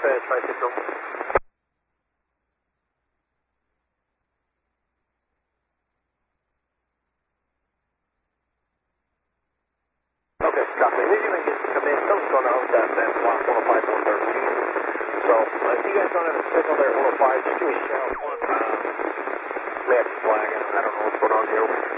dispatch, 560. Okay, copy. Maybe you can come in. Something's going on with that block 105, 113. So, if you guys don't have a signal there at 105, just give me a shout. Max flag, I don't know what's going on here.